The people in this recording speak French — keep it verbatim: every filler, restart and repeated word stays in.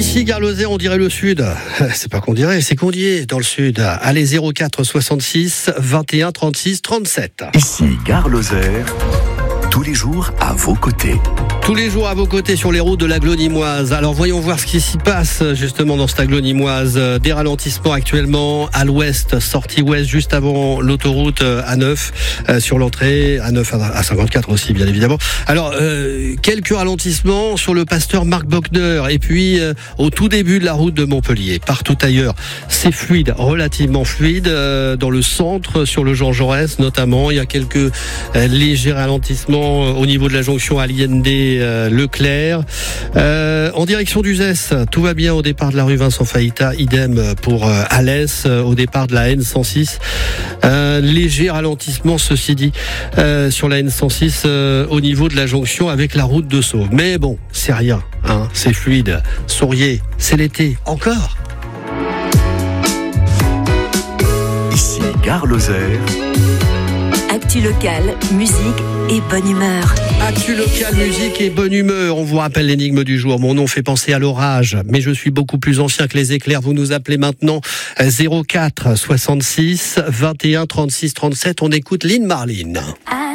Ici, Gare Lozère, on dirait le sud. C'est pas qu'on dirait, c'est qu'on y est dans le sud. Allez, zéro quatre soixante-six vingt et un trente-six trente-sept. Ici, Gare Lozère, tous les jours à vos côtés. Tous les jours à vos côtés sur les routes de l'agglo nîmoise. Alors voyons voir ce qui s'y passe justement dans cette agglo nîmoise. Des ralentissements actuellement à l'ouest, sortie ouest juste avant l'autoroute A neuf euh, sur l'entrée, A neuf à cinquante-quatre aussi bien évidemment. Alors euh, quelques ralentissements sur le Pasteur Marc Bockner et puis euh, au tout début de la route de Montpellier. Partout ailleurs, c'est fluide, relativement fluide. Euh, dans le centre, sur le Jean Jaurès notamment, il y a quelques euh, légers ralentissements euh, au niveau de la jonction Allende Euh, Leclerc. Euh, en direction d'Uzès, tout va bien au départ de la rue Vincent Fahita, idem pour euh, Alès, euh, au départ de la N cent six. Un léger ralentissement, ceci dit, euh, sur la N cent six euh, au niveau de la jonction avec la route de Sauve. Mais bon, c'est rien, hein, c'est fluide. Souriez, c'est l'été, encore. Ici, Gare Lozère. Actu locale, musique et bonne humeur. Actu locale, musique et bonne humeur. On vous rappelle l'énigme du jour. Mon nom fait penser à l'orage, mais je suis beaucoup plus ancien que les éclairs. Vous nous appelez maintenant zéro quatre soixante-six vingt et un trente-six trente-sept. On écoute Lynn Marlin.